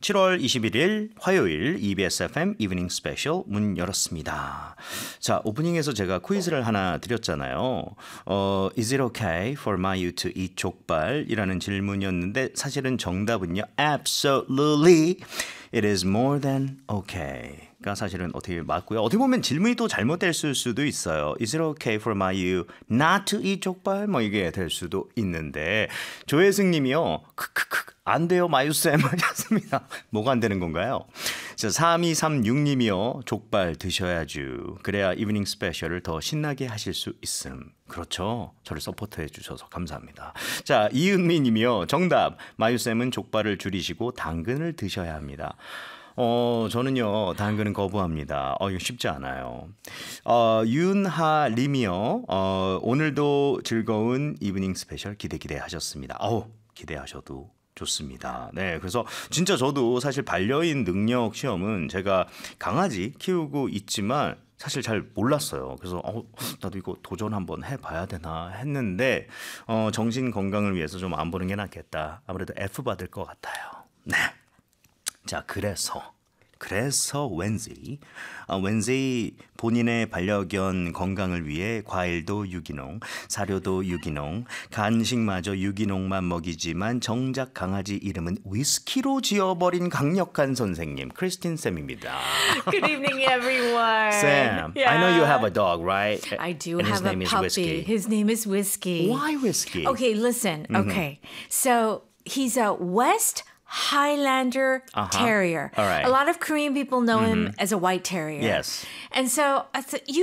7월 21일 화요일 EBS FM 이브닝 스페셜 문 열었습니다. 자, 오프닝에서 제가 퀴즈를 하나 드렸잖아요. Is it okay for Mayu to eat 족발이라는 질문이었는데 사실은 정답은요. Absolutely. It is more than okay. 가 사실은 어떻게 맞고요. 어떻게 보면 질문이 또 잘못됐을 수도 있어요. Is it okay for Mayu not to eat 족발? 뭐 이게 될 수도 있는데 조혜승 님이요. 크크크 안 돼요 마유쌤 하셨습니다. 뭐가 안 되는 건가요? 자, 3236님이요. 족발 드셔야죠. 그래야 이브닝 스페셜을 더 신나게 하실 수 있음. 그렇죠. 저를 서포트해 주셔서 감사합니다. 자, 이은미 님이요. 정답. 마유쌤은 족발을 줄이시고 당근을 드셔야 합니다. 저는요, 당근은 거부합니다. 이거 쉽지 않아요. 윤하 님이요. 오늘도 즐거운 이브닝 스페셜 기대하셨습니다. 기대하셔도 좋습니다. 네, 그래서 진짜 저도 사실 반려인 능력 시험은 제가 강아지 키우고 있지만 사실 잘 몰랐어요. 그래서 나도 이거 도전 한번 해봐야 되나 했는데 정신 건강을 위해서 좀 안 보는 게 낫겠다. 아무래도 F 받을 것 같아요. 네. 자, 그래서 왠지 본인의 반려견 건강을 위해 과일도 유기농, 사료도 유기농, 간식마저 유기농만 먹이지만 정작 강아지 이름은 위스키로 지어버린 강력한 선생님 크리스틴 쌤입니다. Good evening, everyone. Sam, Yeah. I know you have a dog, right? I do And have his name a is puppy. Whiskey. His name is Whiskey. Why Whiskey? Okay, listen. Okay, so he's a West Highlander Terrier. All right. A lot of Korean people know him as a white terrier. Yes. And so I thought,